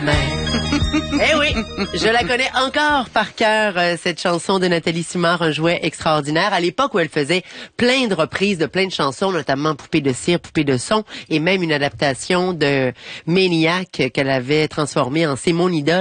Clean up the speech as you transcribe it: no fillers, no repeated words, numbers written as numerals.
Eh oui, je la connais encore par cœur, cette chanson de Nathalie Simard, un jouet extraordinaire. À l'époque où elle faisait plein de reprises de plein de chansons, notamment Poupée de cire, Poupée de son, et même une adaptation de Maniac qu'elle avait transformée en C'est mon idole.